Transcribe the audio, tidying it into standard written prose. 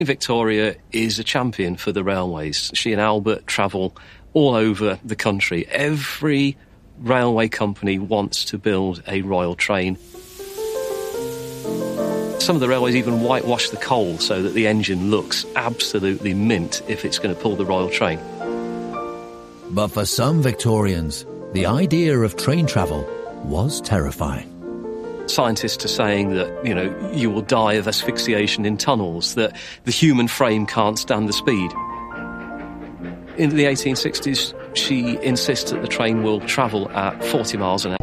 Victoria is a champion for the railways. She and Albert travel all over the country. Every railway company wants to build a royal train. Some of the railways even whitewash the coal so that the engine looks absolutely mint if it's going to pull the royal train. But for some Victorians, the idea of train travel was terrifying. Scientists are saying that, you will die of asphyxiation in tunnels, that the human frame can't stand the speed. In the 1860s, she insists that the train will travel at 40 miles an hour.